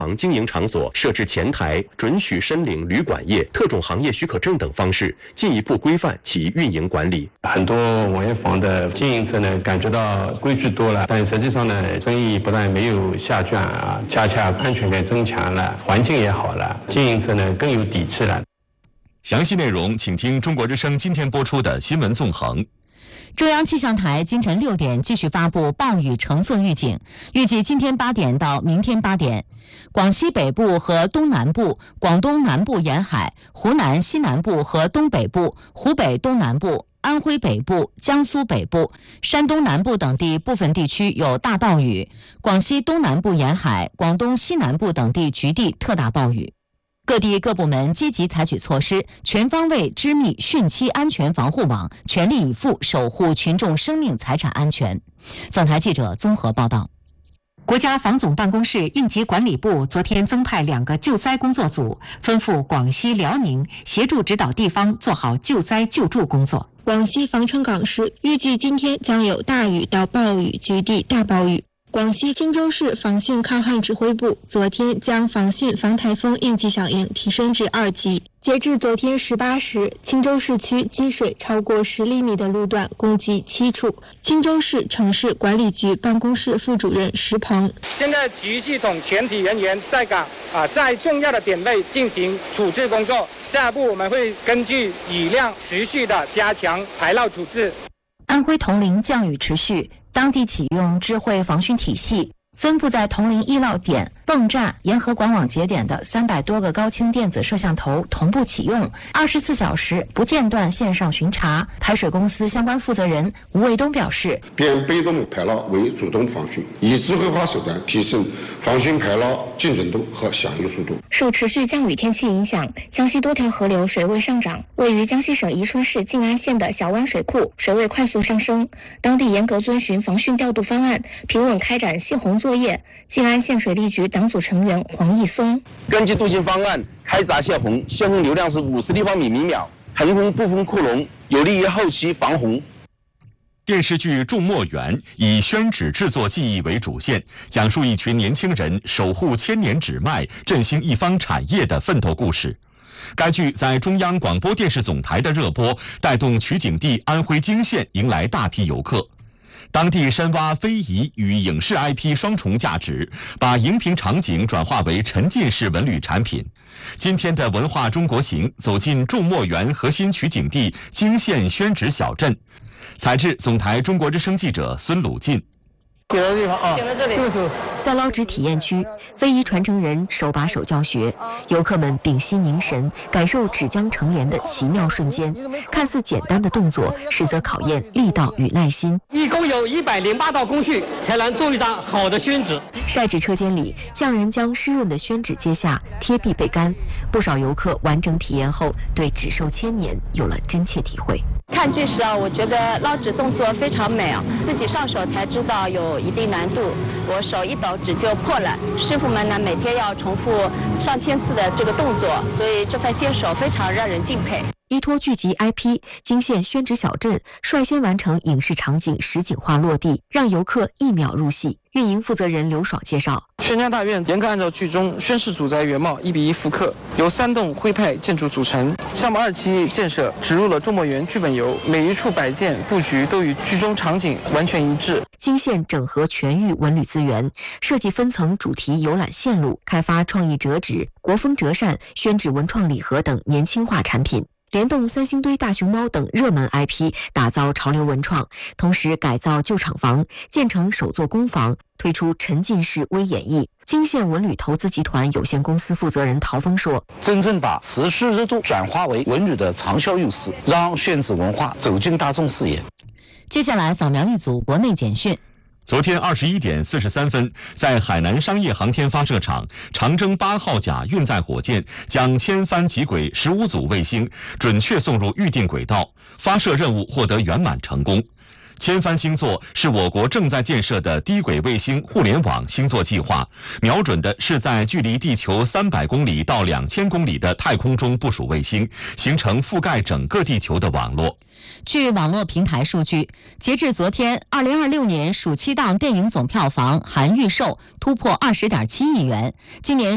经营场所设置前台，准许申领旅馆业、特种行业许可证等方式，进一步规范其运营管理。 很多网约房的经营者呢，感觉到规矩多了，但实际上呢，生意不但没有下降啊，恰恰安全感增强了，环境也好了，经营者呢更有底气了。 详细内容请听中国之声今天播出的新闻纵横。 中央气象台今晨6点继续发布暴雨橙色预警，预计今天8点到明天8点，广西北部和东南部、广东南部沿海、湖南西南部和东北部、湖北东南部、安徽北部、江苏北部、山东南部等地部分地区有大暴雨，广西东南部沿海、广东西南部等地局地特大暴雨。各地各部门积极采取措施，全方位织密汛期安全防护网，全力以赴守护群众生命财产安全。总台记者综合报道。 国家防总办公室应急管理部昨天增派2个救灾工作组，分赴广西、辽宁，协助指导地方做好救灾救助工作。 广西防城港市预计今天将有大雨到暴雨，局地大暴雨。广西钦州市防汛抗旱指挥部昨天将防汛防台风应急响应提升至2级。截至昨天18时，钦州市区积水超过10厘米的路段共计7处。钦州市城市管理局办公室副主任石鹏： 现在局系统全体人员在岗在重要的点位进行处置工作。下一步我们会根据雨量持续的加强排涝处置。 安徽铜陵降雨持续，当地启用智慧防汛体系，分布在铜陵易涝点、泵站、沿河管网节点的300多个高清电子摄像头同步启用，24小时不间断线上巡查。排水公司相关负责人吴卫东表示， 变被动排涝为主动防汛，以智慧化手段提升防汛排涝精准度和响应速度。 受持续降雨天气影响，江西多条河流水位上涨，位于江西省宜春市静安县的小湾水库水位快速上升，当地严格遵循防汛调度方案，平稳开展泄洪作业。静安县水利局党组成员黄义松： 根据渡洛方案开闸泄洪，泄洪流量是50立方米每秒，腾空不封库容，有利于后期防洪。 电视剧《种墨园》以宣纸制作技艺为主线，讲述一群年轻人守护千年纸脉、振兴一方产业的奋斗故事。该剧在中央广播电视总台的热播，带动取景地安徽泾县迎来大批游客。当地深挖非遗与影视 IP 双重价值，把荧屏场景转化为沉浸式文旅产品。今天的文化中国行走进种墨园核心取景地泾县宣纸小镇，采制总台中国之声记者孙鲁进。 点的地方啊，点在这里。 在捞纸体验区，非遗传承人手把手教学，游客们屏息凝神，感受纸浆成帘的奇妙瞬间。看似简单的动作，实则考验力道与耐心。 一共有108道工序，才能做一张好的宣纸。 晒纸车间里，匠人将湿润的宣纸揭下，贴壁备干。不少游客完整体验后，对纸寿千年有了真切体会。 看剧时我觉得捞纸动作非常美自己上手才知道有一定难度，我手一抖纸就破了。师傅们呢每天要重复上千次的这个动作，所以这份坚守非常让人敬佩。 依托剧集 IP， 泾县宣纸小镇率先完成影视场景实景化落地，让游客一秒入戏。运营负责人刘爽介绍， 宣家大院严格按照剧中宣誓祖宅原貌1:1复刻，由3栋徽派建筑组成。项目2期建设植入了种墨园剧本游，每一处摆件布局都与剧中场景完全一致。 泾县整合全域文旅资源，设计分层主题游览线路，开发创意折纸、国风折扇、宣纸文创礼盒等年轻化产品。联动三星堆大熊猫等热门 IP， 打造潮流文创，同时改造旧厂房，建成首座工坊，推出沉浸式微演绎。泾县文旅投资集团有限公司负责人陶峰说， 真正把持续热度转化为文旅的长效优势，让宣纸文化走进大众视野。 接下来扫描一组国内简讯。 昨天21点43分，在海南商业航天发射场，长征8号甲运载火箭将千帆极轨15组卫星准确送入预定轨道，发射任务获得圆满成功。千帆星座是我国正在建设的低轨卫星互联网星座计划，瞄准的是在距离地球300公里到2000公里的太空中部署卫星，形成覆盖整个地球的网络。 据网络平台数据，截至昨天，2026年暑期档电影总票房含预售突破20.7亿元，今年